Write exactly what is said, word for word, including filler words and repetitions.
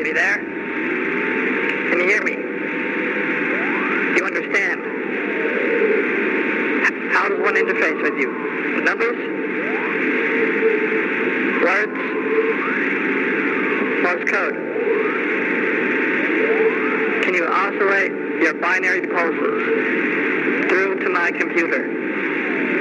you there? Can you hear me? Do you understand? H- how does one interface with you? With numbers? Words? Morse code? Can you oscillate your binary pulses through to my computer?